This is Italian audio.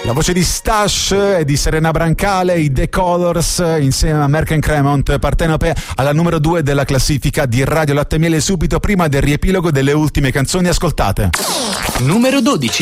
La voce di Stash e di Serena Brancale, i The Colors, insieme a Merck & Cremont, Partenope alla numero 2 della classifica di Radio Latte Miele, subito prima del riepilogo delle ultime canzoni ascoltate. Numero 12.